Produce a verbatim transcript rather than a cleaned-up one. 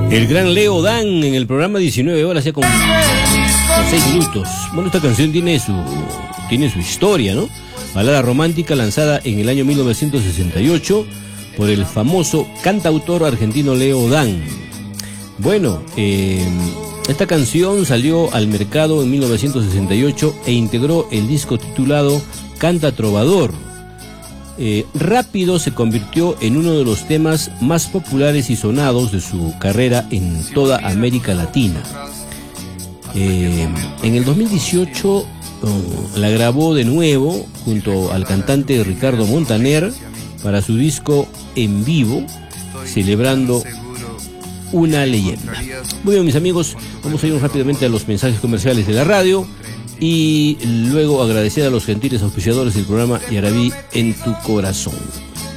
El gran Leo Dan en el programa diecinueve horas, ya con seis minutos. Bueno, esta canción tiene su, tiene su historia, ¿no? Balada romántica lanzada en el año mil novecientos sesenta y ocho por el famoso cantautor argentino Leo Dan. Bueno, eh, esta canción salió al mercado en mil novecientos sesenta y ocho e integró el disco titulado Canta Trovador. Eh, rápido se convirtió en uno de los temas más populares y sonados de su carrera en toda América Latina. Eh, en el dos mil dieciocho uh, la grabó de nuevo junto al cantante Ricardo Montaner para su disco En Vivo, celebrando una leyenda. Muy bien, mis amigos, vamos a ir rápidamente a los mensajes comerciales de la radio y luego agradecer a los gentiles auspiciadores del programa Yarabí en tu corazón.